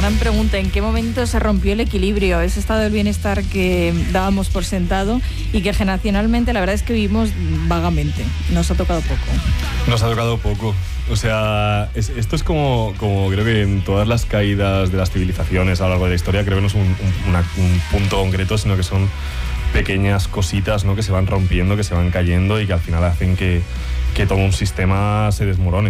gran pregunta, ¿en qué momento se rompió el equilibrio, ese estado del bienestar que dábamos por sentado y que generacionalmente la verdad es que vivimos vagamente? Nos ha tocado poco. Nos ha tocado poco. O sea, esto es como creo que en todas las caídas de las civilizaciones a lo largo de la historia, creo que no es un punto concreto, sino que son pequeñas cositas, ¿no?, que se van rompiendo, que se van cayendo y que al final hacen que todo un sistema se desmorone.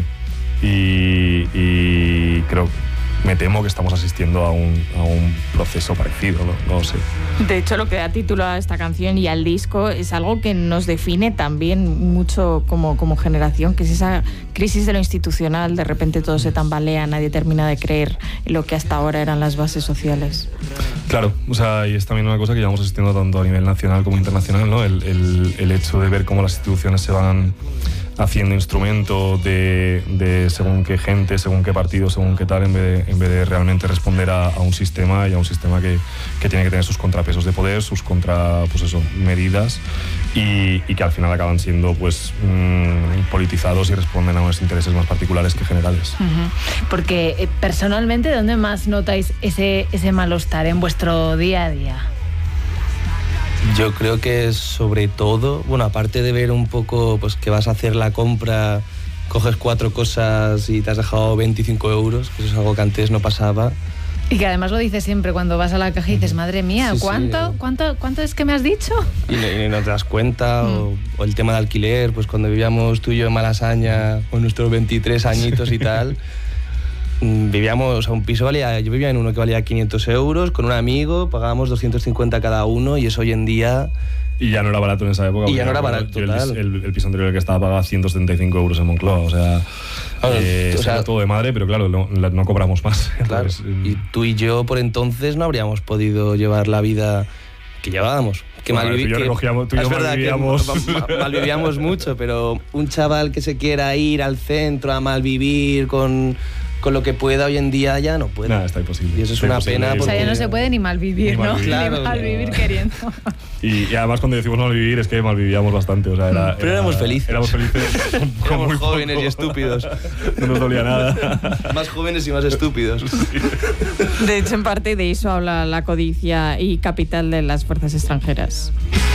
Y creo, me temo que estamos asistiendo a un proceso parecido, no lo sé. De hecho, lo que da título a esta canción y al disco es algo que nos define también mucho como generación, que es esa crisis de lo institucional. De repente todo se tambalea, nadie termina de creer en lo que hasta ahora eran las bases sociales. Claro, o sea, y es también una cosa que llevamos asistiendo tanto a nivel nacional como internacional, ¿no? El hecho de ver cómo las instituciones se van haciendo instrumento de según qué gente, según qué partido, según qué tal, en vez de realmente responder a un sistema, y a un sistema que tiene que tener sus contrapesos de poder, sus medidas, y que al final acaban siendo politizados y responden a unos intereses más particulares que generales. Uh-huh. Porque personalmente, ¿dónde más notáis ese malestar en vuestro día a día? Yo creo que sobre todo, bueno, aparte de ver un poco pues que vas a hacer la compra, coges 4 cosas y te has dejado 25 euros, que eso es algo que antes no pasaba. Y que además lo dices siempre cuando vas a la caja y dices, madre mía, sí, ¿cuánto es que me has dicho? Y no te das cuenta, o el tema de alquiler, pues cuando vivíamos tú y yo en Malasaña, con nuestros 23 añitos y tal, vivíamos, o sea, un piso yo vivía en uno que valía 500 euros, con un amigo, pagábamos 250 cada uno, y eso hoy en día... Y ya no era barato en esa época. Y ya no era barato, total. El piso anterior que estaba pagaba 175 euros en Moncloa, o sea, era todo de madre, pero claro, no cobramos más. Claro, y tú y yo por entonces no habríamos podido llevar la vida que llevábamos. Que malvivíamos mucho, pero un chaval que se quiera ir al centro a malvivir con lo que pueda hoy en día ya no puede. Nada, está imposible. Y eso es una pena. Porque... O sea, ya no se puede ni malvivir, ¿no? Claro, ni malvivir queriendo. Y además cuando decimos malvivir es que malvivíamos bastante. O sea, pero éramos felices. Éramos felices. Éramos jóvenes y estúpidos. No nos dolía nada. Más jóvenes y más estúpidos. De hecho, en parte de eso habla La codicia y Capital de las fuerzas extranjeras.